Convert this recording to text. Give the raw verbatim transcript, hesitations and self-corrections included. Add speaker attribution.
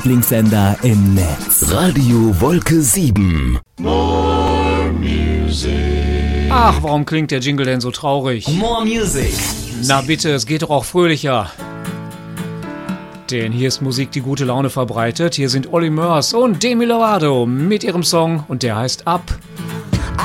Speaker 1: Lieblingssender im Netz.
Speaker 2: Radio Wolke sieben.
Speaker 3: More music.
Speaker 4: Ach, warum klingt der Jingle denn so traurig?
Speaker 1: More Music.
Speaker 4: Na bitte, es geht doch auch fröhlicher. Denn hier ist Musik, die gute Laune verbreitet. Hier sind Olly Murs und Demi Lovato mit ihrem Song und der heißt Up.